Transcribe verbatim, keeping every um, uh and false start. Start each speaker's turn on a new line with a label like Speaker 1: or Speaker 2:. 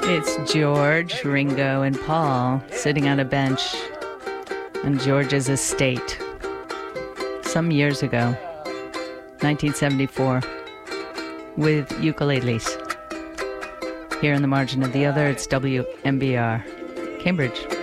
Speaker 1: It's George, Ringo, and Paul sitting on a bench on George's estate some years ago, nineteen seventy-four, with ukuleles. Here in the margin of the other, it's W M B R, Cambridge.